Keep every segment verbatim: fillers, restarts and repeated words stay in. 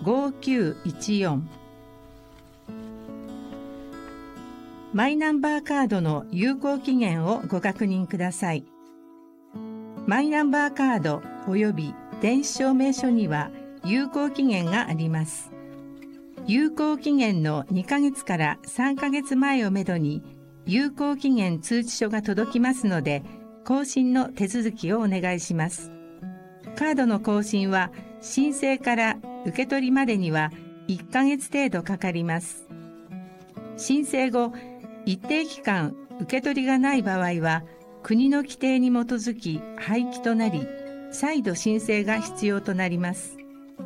ごきゅういちよん。マイナンバーカードの有効期限をご確認ください。マイナンバーカード及び電子証明書には有効期限があります。有効期限のにかげつからさんかげつまえをめどに有効期限通知書が届きますので、更新の手続きをお願いします。カードの更新は申請から受け取りまでにはいっかげつ程度かかります。申請後、一定期間受け取りがない場合は、国の規定に基づき廃棄となり、再度申請が必要となります。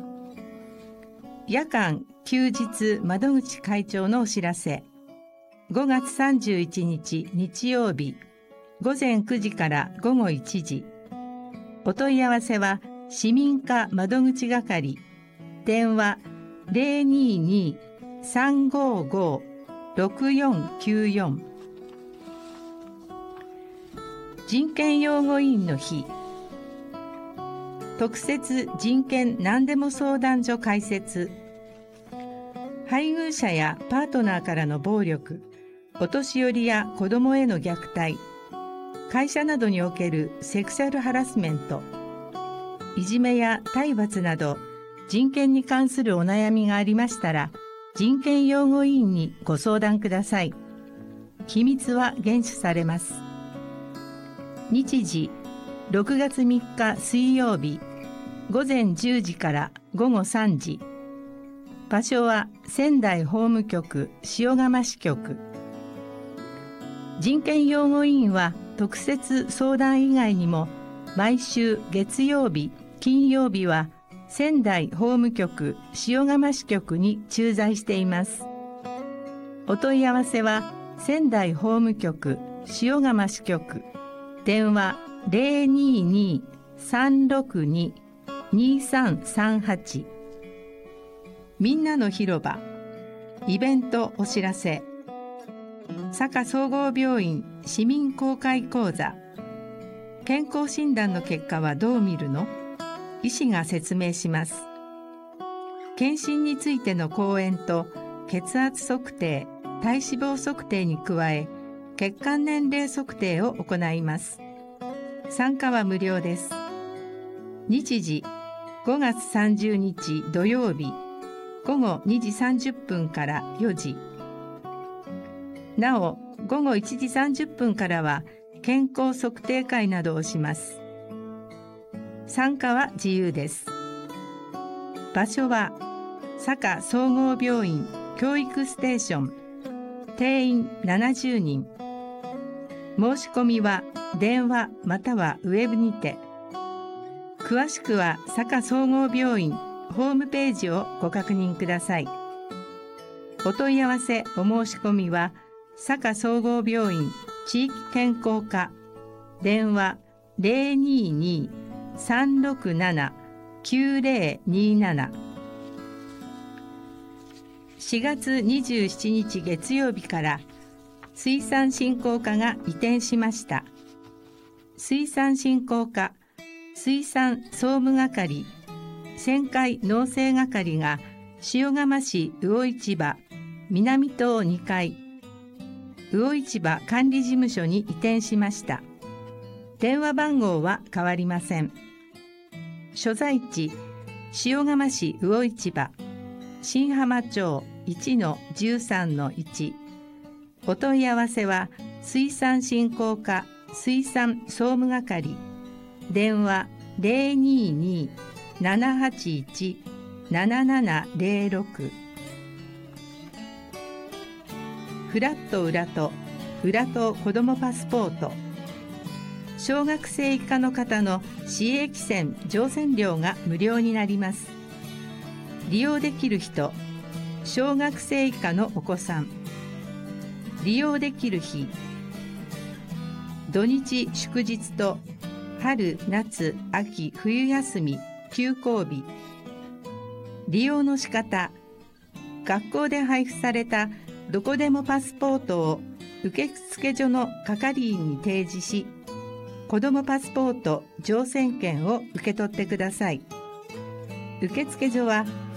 夜間休日窓口開帳のお知らせ。ごがつさんじゅういちにち日曜日、ごぜんくじからごごいちじ。お問い合わせは市民課窓口係、電話 ゼロにーにーさんごーごーろくよんきゅうよん。人権擁護委員の日。特設人権何でも相談所開設。配偶者やパートナーからの暴力、お年寄りや子どもへの虐待、会社などにおけるセクシャルハラスメント、いじめや体罰など人権に関するお悩みがありましたら、人権擁護委員にご相談ください。秘密は厳守されます。日時、ろくがつみっか水曜日、ごぜんじゅうじからごごさんじ。場所は仙台法務局塩釜支局。人権擁護委員は特設相談以外にも、毎週月曜日、金曜日は仙台法務局塩釜支局に駐在しています。お問い合わせは仙台法務局塩釜支局、電話 ゼロにーにーさんろくにーにーさんさんはち。みんなの広場イベントお知らせ。佐賀総合病院市民公開講座。健康診断の結果はどう見るの？医師が説明します。検診についての講演と血圧測定、体脂肪測定に加え、血管年齢測定を行います。参加は無料です。日時、ごがつさんじゅうにち土曜日、ごごにじさんじゅっぷんからよじ。なお、ごごいちじさんじゅっぷんからは健康測定会などをします。参加は自由です。場所は佐賀総合病院教育ステーション。定員ななじゅうにん。申し込みは電話またはウェブにて。詳しくは佐賀総合病院ホームページをご確認ください。お問い合わせお申し込みは佐賀総合病院地域健康課、電話 ゼロにーにーさんろくななきゅうぜろにーなな。しがつにじゅうしちにち月曜日から水産振興課が移転しました。水産振興課水産総務係旋回農政係が塩釜市魚市場南棟にかい魚市場管理事務所に移転しました。電話番号は変わりません。所在地塩釜市魚市場新浜町 いちのじゅうさんのいち。お問い合わせは水産振興課水産総務係、電話 ゼロにーにーななはちいちななななゼロろく。フラット裏と裏と子どもパスポート。小学生以下の方の市営汽船乗船料が無料になります。利用できる人、小学生以下のお子さん。利用できる日、土日祝日と春、夏、秋、冬休み、休校日。利用の仕方、学校で配布されたどこでもパスポートを受付所の係員に提示し、子どもパスポート乗船券を受け取ってください。受付所は